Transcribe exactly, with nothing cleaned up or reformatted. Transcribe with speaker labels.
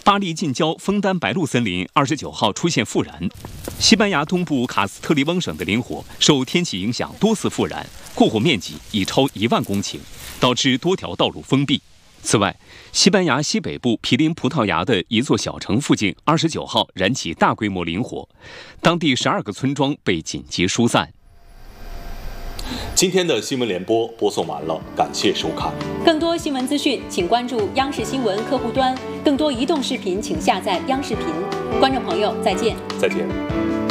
Speaker 1: 巴黎近郊枫丹白露森林二十九号出现复燃。西班牙东部卡斯特利翁省的林火受天气影响多次复燃，过火面积已超一万公顷，导致多条道路封闭。此外，西班牙西北部毗邻葡萄牙的一座小城附近二十九号燃起大规模林火，当地十二个村庄被紧急疏散。
Speaker 2: 今天的新闻联播播送完了，感谢收看。
Speaker 3: 更多新闻资讯，请关注央视新闻客户端。更多移动视频，请下载央视频。观众朋友，再见。
Speaker 2: 再见。